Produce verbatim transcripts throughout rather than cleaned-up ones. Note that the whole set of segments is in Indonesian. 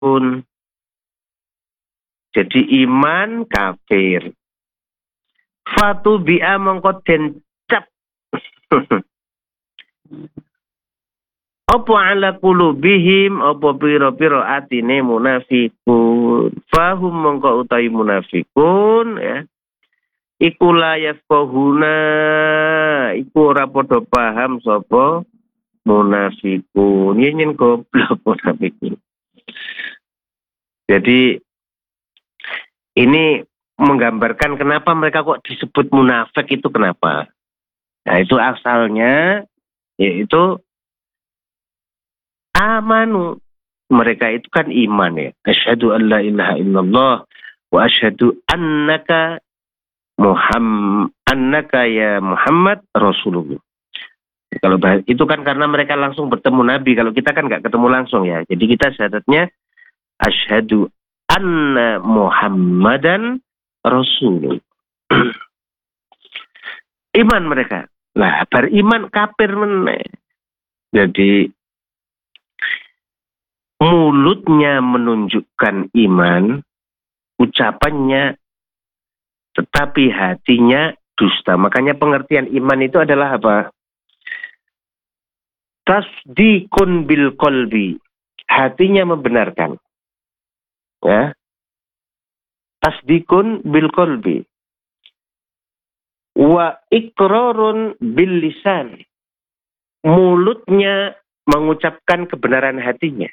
munafikun. Jadi iman kafir. Fatu bi'a mongko den cap. Apa ala qulubihim apa pira-pira atine munafikun. Fahum mongko utawi munafikun ya. Iku la yafqahuna iku ora padha paham sapa munafikun. Yen yen goblok munafikun. Jadi ini menggambarkan kenapa mereka kok disebut munafik itu kenapa. Nah itu asalnya yaitu amanu. Mereka itu kan iman ya. Asyhadu an la ilaha illallah wa asyhadu annaka Muhammad annaka ya Muhammad Rasulullah. Kalau itu kan karena mereka langsung bertemu Nabi. Kalau kita kan nggak ketemu langsung ya. Jadi kita syahadatnya asyhadu anna Muhammadan Rasul. Iman mereka. Lah, beriman kafir meneh. Jadi mulutnya menunjukkan iman, ucapannya tetapi hatinya dusta. Makanya pengertian iman itu adalah apa? Tasdikun bil qalbi. Hatinya membenarkan. Ya. Tasdikun bil qalbi. Wa iqrarun bil lisan. Mulutnya mengucapkan kebenaran hatinya.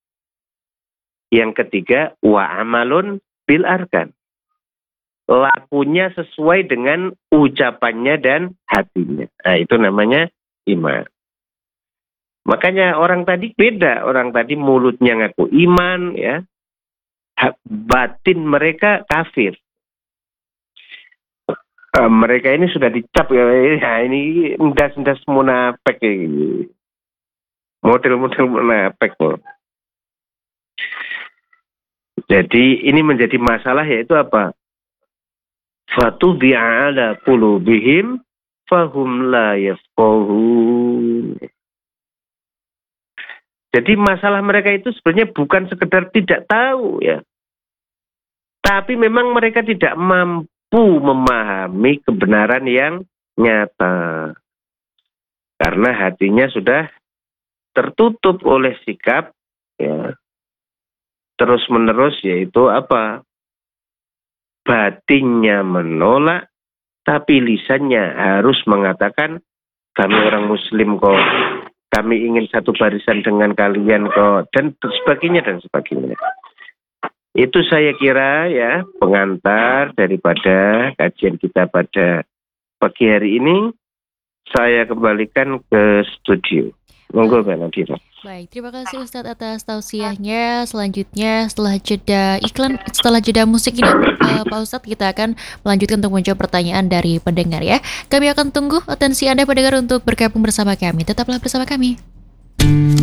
Yang ketiga, wa amalun bil arkan. Lakunya sesuai dengan ucapannya dan hatinya. Nah, itu namanya iman. Makanya orang tadi beda. Orang tadi mulutnya ngaku iman, ya. Batin mereka kafir. Uh, mereka ini sudah dicap ya. Nah, ini ndas-ndas munafik ya. Model-model munafik loh. Jadi ini menjadi masalah yaitu apa? Fatu bi'ala qulubihim fahum la yafqahun. Jadi masalah mereka itu sebenarnya bukan sekedar tidak tahu ya. Tapi memang mereka tidak mampu memahami kebenaran yang nyata. Karena hatinya sudah tertutup oleh sikap ya. Terus menerus yaitu apa? Batinnya menolak, tapi lisannya harus mengatakan kami orang muslim kok, kami ingin satu barisan dengan kalian kok, dan sebagainya dan sebagainya. Itu saya kira ya pengantar daripada kajian kita pada pagi hari ini. Saya kembalikan ke studio. Monggo Mbak Nadira. Baik, terima kasih Ustadz atas tausiahnya. Selanjutnya setelah jeda iklan, setelah jeda musik ini uh, Pak Ustadz kita akan melanjutkan untuk menjawab pertanyaan dari pendengar ya. Kami akan tunggu atensi Anda pendengar untuk bergabung bersama kami. Tetaplah bersama kami.